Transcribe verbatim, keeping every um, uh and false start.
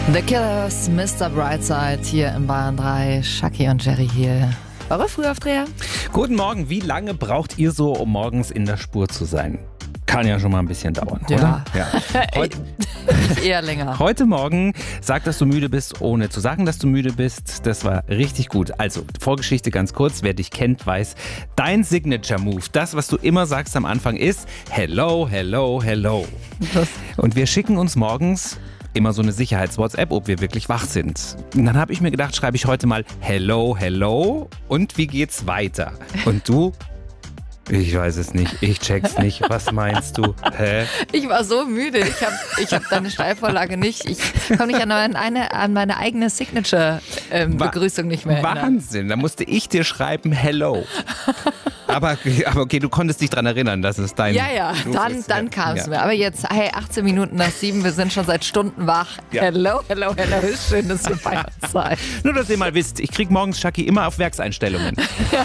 The Killers, Mister Brightside hier in Bayern drei. Shaki und Jerry hier. Eure Frühaufdreher? Guten Morgen. Wie lange braucht ihr so, um morgens in der Spur zu sein? Kann ja schon mal ein bisschen dauern, Ja. oder? Ja. Heute, Eher länger. heute Morgen sag, dass du müde bist, ohne zu sagen, dass du müde bist. Das war richtig gut. Also, Vorgeschichte ganz kurz. Wer dich kennt, weiß, dein Signature-Move, das, was du immer sagst am Anfang, ist Hello, hello, hello. Das, Und wir schicken uns morgens immer so eine Sicherheits-WhatsApp, ob wir wirklich wach sind. Und dann habe ich mir gedacht, schreibe ich heute mal Hello, hello und wie geht's weiter? Und du? Ich weiß es nicht, ich check's nicht. Was meinst du? Hä? ich war so müde. Ich habe ich hab deine Steilvorlage nicht. Ich komme nicht an meine, eine, an meine eigene Signature-Begrüßung nicht mehr erinnern. Wahnsinn, da musste ich dir schreiben Hello. Aber, aber okay, du konntest dich dran erinnern, dass es dein... Ja, ja, Ruf dann, ist. dann Ja. kam es Ja. mir. Aber jetzt, hey, achtzehn Minuten nach sieben, wir sind schon seit Stunden wach. Ja. Hello, hello, hello. Ist schön, dass ihr bei uns seid. Nur, dass ihr mal wisst, ich krieg morgens Shaki immer auf Werkseinstellungen.